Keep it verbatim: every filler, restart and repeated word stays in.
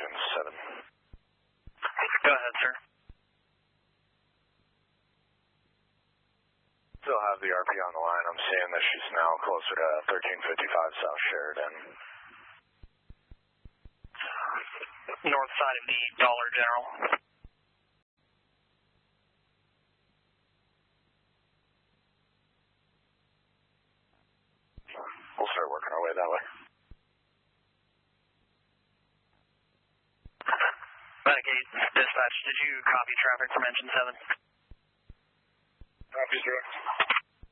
Dimension seven. Go ahead, sir. Still have the R P on the line. I'm seeing that she's now closer to thirteen fifty-five South Sheridan. North side of the Dollar General. We'll start working our way that way. Renegade, dispatch, did you copy traffic from engine seven? Copy, direct.